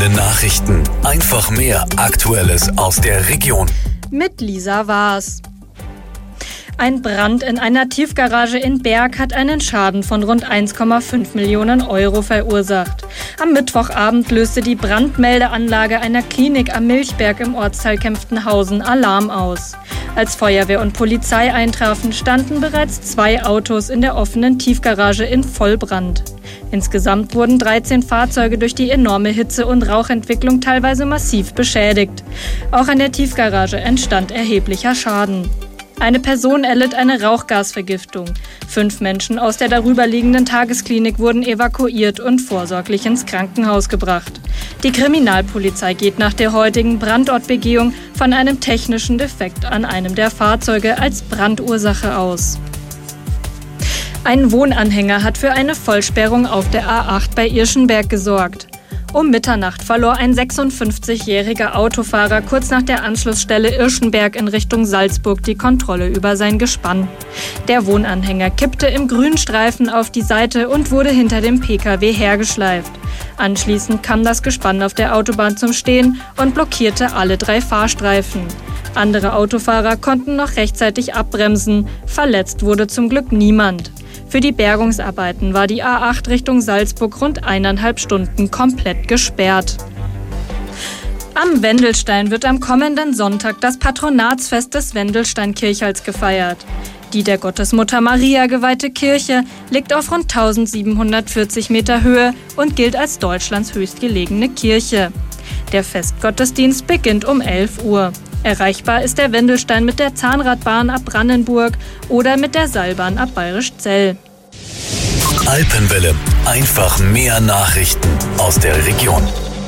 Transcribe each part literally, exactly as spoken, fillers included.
Alpenwelle Nachrichten. Einfach mehr Aktuelles aus der Region. Mit Lisa Waas. Ein Brand in einer Tiefgarage in Berg hat einen Schaden von rund eins Komma fünf Millionen Euro verursacht. Am Mittwochabend löste die Brandmeldeanlage einer Klinik am Milchberg im Ortsteil Kempftenhausen Alarm aus. Als Feuerwehr und Polizei eintrafen, standen bereits zwei Autos in der offenen Tiefgarage in Vollbrand. Insgesamt wurden dreizehn Fahrzeuge durch die enorme Hitze und Rauchentwicklung teilweise massiv beschädigt. Auch an der Tiefgarage entstand erheblicher Schaden. Eine Person erlitt eine Rauchgasvergiftung. Fünf Menschen aus der darüberliegenden Tagesklinik wurden evakuiert und vorsorglich ins Krankenhaus gebracht. Die Kriminalpolizei geht nach der heutigen Brandortbegehung von einem technischen Defekt an einem der Fahrzeuge als Brandursache aus. Ein Wohnanhänger hat für eine Vollsperrung auf der A acht bei Irschenberg gesorgt. Um Mitternacht verlor ein sechsundfünfzigjähriger Autofahrer kurz nach der Anschlussstelle Irschenberg in Richtung Salzburg die Kontrolle über sein Gespann. Der Wohnanhänger kippte im Grünstreifen auf die Seite und wurde hinter dem Pkw hergeschleift. Anschließend kam das Gespann auf der Autobahn zum Stehen und blockierte alle drei Fahrstreifen. Andere Autofahrer konnten noch rechtzeitig abbremsen. Verletzt wurde zum Glück niemand. Für die Bergungsarbeiten war die A acht Richtung Salzburg rund eineinhalb Stunden komplett gesperrt. Am Wendelstein wird am kommenden Sonntag das Patronatsfest des Wendelstein-Kirchhalls gefeiert. Die der Gottesmutter Maria geweihte Kirche liegt auf rund tausendsiebenhundertvierzig Meter Höhe und gilt als Deutschlands höchstgelegene Kirche. Der Festgottesdienst beginnt um elf Uhr. Erreichbar ist der Wendelstein mit der Zahnradbahn ab Brandenburg oder mit der Seilbahn ab Bayrischzell. Alpenwelle. Einfach mehr Nachrichten aus der Region.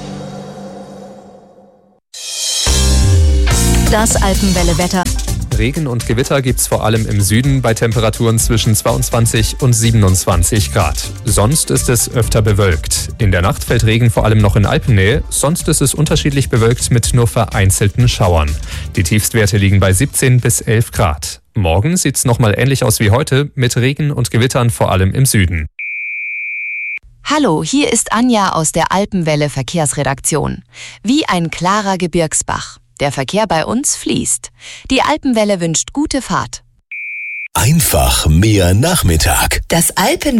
Das Alpenwelle-Wetter. Regen und Gewitter gibt's vor allem im Süden bei Temperaturen zwischen zweiundzwanzig und siebenundzwanzig Grad. Sonst ist es öfter bewölkt. In der Nacht fällt Regen vor allem noch in Alpennähe, sonst ist es unterschiedlich bewölkt mit nur vereinzelten Schauern. Die Tiefstwerte liegen bei siebzehn bis elf Grad. Morgen sieht's nochmal ähnlich aus wie heute, mit Regen und Gewittern vor allem im Süden. Hallo, hier ist Anja aus der Alpenwelle Verkehrsredaktion. Wie ein klarer Gebirgsbach. Der Verkehr bei uns fließt. Die Alpenwelle wünscht gute Fahrt. Einfach mehr Nachmittag. Das Alpen